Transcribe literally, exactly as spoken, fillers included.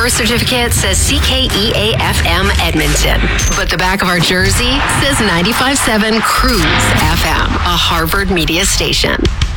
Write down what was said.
birth certificate says C K E A F M Edmonton, but the back of our jersey says ninety-five point seven Cruise F M, a Harvard media station.